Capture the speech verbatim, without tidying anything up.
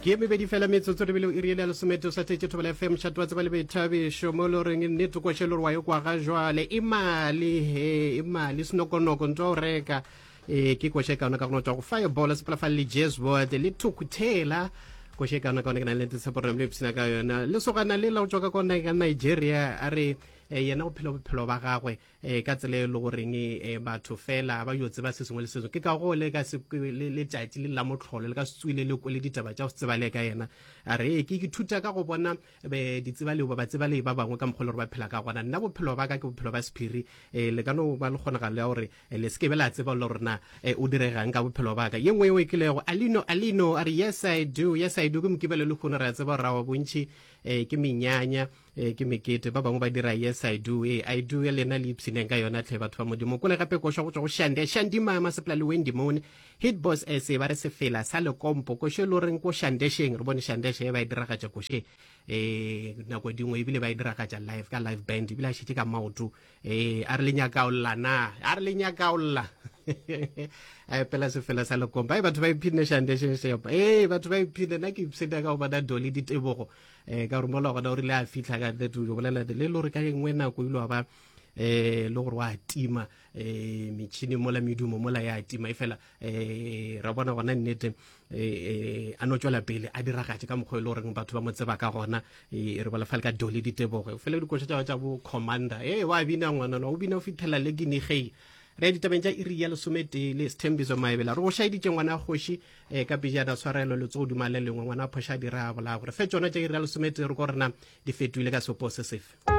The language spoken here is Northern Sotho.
ke me be di fela metsotso re bile o irile le someto sa tete thobela F M chatwa tsa bale bethabe shomolo reng ne tso kwashelo wa yo kwa ga jwale imali he imali sinokonoko ntwa o reka eh ke kwasheka ona ka go notwa go fireball se pla fa le jazz board le thukuthela kwasheka ona ka ona ke na le ntse program le psina ka yona le sogana le la o tswa ka kona ka Nigeria are yena o phelo phelo ba gagwe eh ka tsele le go reng e batho fela ba yo tseba se sengwe le sengwe ke ka go le ka se le tjatsi le la motlholo le ka tswile le go le ditaba tsa go tseba le ka yena are ke ke thuta ka go bona be ditseba le ba tseba le ba bangwe ka mogolo re ba phela ka gona nna bophelo ba ka ke bophelo ba spirit eh le ka no ba le gona ga le gore le se ke bela tseba le rena o diregang ka bophelo ba ka yengwe yo ekilego alino alino are yes I do yes I do ke mkibele le khona ra tseba ra wa bontshi eh ke menyanya eh ke mekete ba bangwe ba dira yes I do eh I do ya lena lipsine ka yona tle batho ba modimo kone gape go sha go tswa go shande shandi mama se pla le wendi mone hit boss ese ba re se fela sa le kompo go shelo reng go shande sheng re bone shande she ba dira ga tsa go she eh na go dingwe ibile ba dira ga tsa live ka live band ibile a shiti ka maoto eh a re lenya ka olla na a re lenya ka olla ai pela se fela sa le kompo ai batho ba ipine shande she she eh batho ba ipine na ke ipseda ka go ba da doli ditebogo eh ka re mola go da o rile a fitla ka le tu bolela le lo re ka engwe na go ilwa ba eh lo gore wa tima eh mitšhini mola medumo mola ya tima ifela eh ra bona gona nnete eh a no tswela pele a dira gatse ka mogwe lo reng batho ba mo tseba ka gona e re ba la fala ka doli ditebogo fela di go tsa tsa bo commander eh wa bina ngwana no o bina o fithela le gini gei re di tabenja iri ya le somete le stembizo maebela re go shaiditse ngwana goshi eh ka pejana tshwarelo le tso dumale le ngwana phosha dira bola gore fe tsona tse iri ya le somete re go rena di fetile ka sopo se sefe